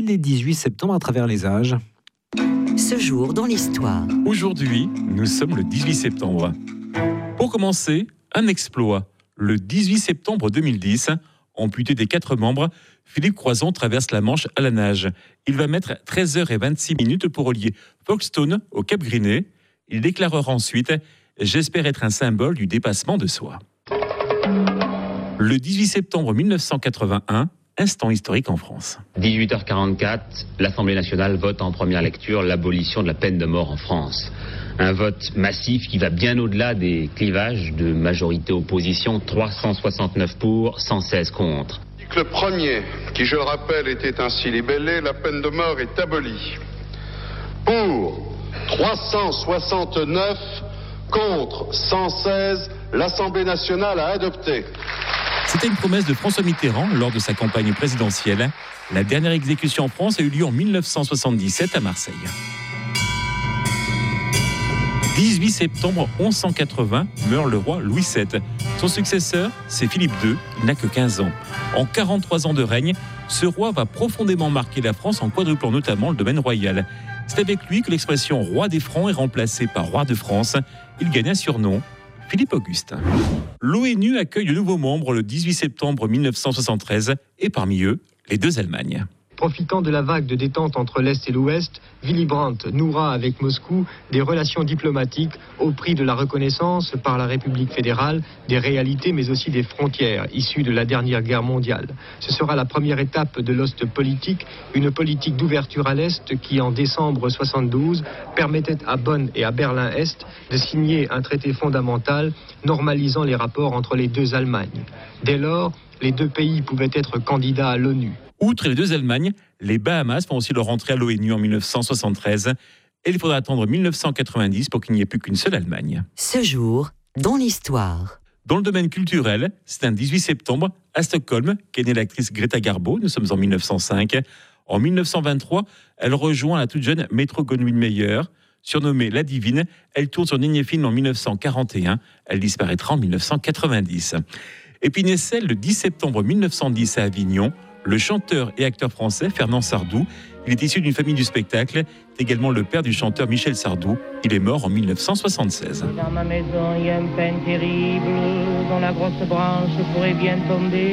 les 18 septembre à travers les âges. Ce jour dans l'histoire. Aujourd'hui, nous sommes le 18 septembre. Pour commencer, un exploit. Le 18 septembre 2010, amputé des 4 membres, Philippe Croizon traverse la Manche à la nage. Il va mettre 13h26 pour relier Folkestone au Cap Grinet. Il déclarera ensuite « J'espère être un symbole du dépassement de soi ». Le 18 septembre 1981, instant historique en France. 18h44, l'Assemblée nationale vote en première lecture l'abolition de la peine de mort en France. Un vote massif qui va bien au-delà des clivages de majorité-opposition, 369 pour, 116 contre. Le premier, qui je le rappelle était ainsi libellé, la peine de mort est abolie. Pour 369, contre 116, l'Assemblée nationale a adopté. C'était une promesse de François Mitterrand lors de sa campagne présidentielle. La dernière exécution en France a eu lieu en 1977 à Marseille. 18 septembre 1180, meurt le roi Louis VII. Son successeur, c'est Philippe II, il n'a que 15 ans. En 43 ans de règne, ce roi va profondément marquer la France en quadruplant notamment le domaine royal. C'est avec lui que l'expression « roi des Francs » est remplacée par « roi de France ». Il gagne un surnom, Philippe Auguste. L'ONU accueille de nouveaux membres le 18 septembre 1973 et parmi eux, les 2 Allemagnes. Profitant de la vague de détente entre l'Est et l'Ouest, Willy Brandt nouera avec Moscou des relations diplomatiques au prix de la reconnaissance par la République fédérale des réalités mais aussi des frontières issues de la dernière guerre mondiale. Ce sera la première étape de l'Ostpolitik, une politique d'ouverture à l'Est qui en décembre 1972 permettait à Bonn et à Berlin-Est de signer un traité fondamental normalisant les rapports entre les 2 Allemagnes. Dès lors, les 2 pays pouvaient être candidats à l'ONU. Outre les 2 Allemagnes, les Bahamas font aussi leur entrée à l'ONU en 1973 et il faudra attendre 1990 pour qu'il n'y ait plus qu'une seule Allemagne. Ce jour dans l'histoire. Dans le domaine culturel, c'est un 18 septembre à Stockholm qu'est née l'actrice Greta Garbo. Nous sommes en 1905. En 1923, elle rejoint la toute jeune Metro-Goldwyn-Mayer. Surnommée La Divine, elle tourne son dernier film en 1941. Elle disparaîtra en 1990. Et puis naissait le 10 septembre 1910 à Avignon, le chanteur et acteur français Fernand Sardou. Il est issu d'une famille du spectacle, est également le père du chanteur Michel Sardou. Il est mort en 1976. Dans ma maison, il y a un pain terrible, dont la grosse branche pourrait bien tomber.